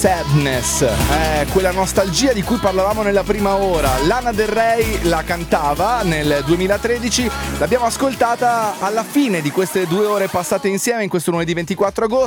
Sadness, quella nostalgia di cui parlavamo nella prima ora. Lana Del Rey la cantava nel 2013, l'abbiamo ascoltata alla fine di queste 2 ore passate insieme in questo lunedì 24 agosto.